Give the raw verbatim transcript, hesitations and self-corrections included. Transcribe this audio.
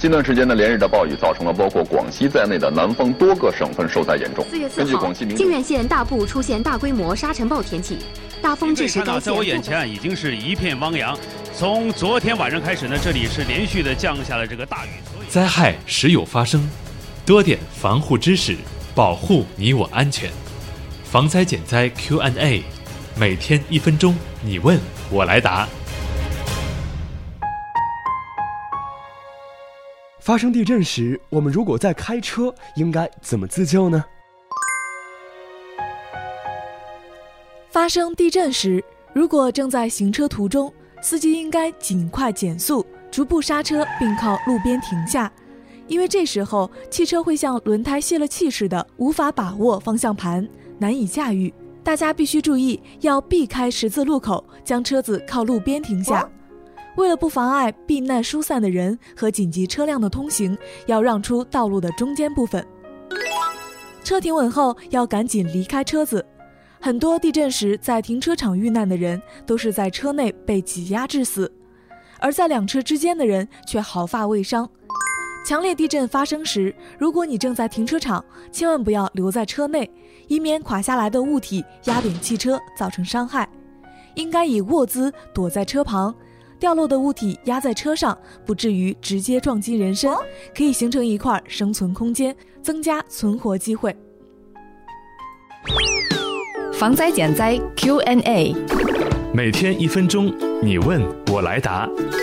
近段时间的连日的暴雨，造成了包括广西在内的南方多个省份受灾严重。 四月四号，靖远县大部出现大规模沙尘暴天气，大风致使该县。 在我眼前已经是一片汪洋。从昨天晚上开始呢，这里是连续的降下了这个大雨。 灾害时有发生，多点防护知识，保护你我安全。防灾减灾 Q and A， 每天一分钟，你问我来答。 发生地震时，我们如果在开车，应该怎么自救呢？ 发生地震时，如果正在行车途中，司机应该尽快减速，逐步刹车，并靠路边停下，因为这时候汽车会像轮胎泄了气似的，无法把握方向盘，难以驾驭。大家必须注意，要避开十字路口，将车子靠路边停下。为了不妨碍避难疏散的人和紧急车辆的通行，要让出道路的中间部分。车停稳后，要赶紧离开车子。很多地震时在停车场遇难的人，都是在车内被挤压致死，而在两车之间的人却毫发未伤。强烈地震发生时，如果你正在停车场，千万不要留在车内，以免垮下来的物体压扁汽车造成伤害。应该以卧姿躲在车旁，掉落的物体压在车上，不至于直接撞击人身，可以形成一块生存空间，增加存活机会。 防灾减灾 Q and A， 每天一分钟，你问我来答。